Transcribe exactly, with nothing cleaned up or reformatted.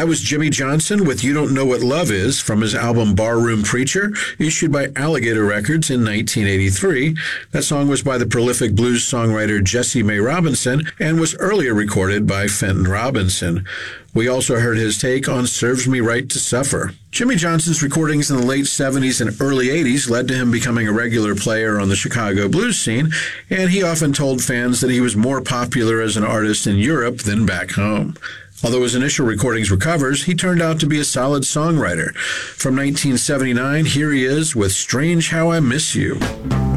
That was Jimmy Johnson with You Don't Know What Love Is from his album Barroom Preacher, issued by Alligator Records in nineteen eighty-three. That song was by the prolific blues songwriter Jessie Mae Robinson and was earlier recorded by Fenton Robinson. We also heard his take on Serves Me Right to Suffer. Jimmy Johnson's recordings in the late seventies and early eighties led to him becoming a regular player on the Chicago blues scene, and he often told fans that he was more popular as an artist in Europe than back home. Although his initial recordings were covers, he turned out to be a solid songwriter. From nineteen seventy-nine, here he is with Strange How I Miss You.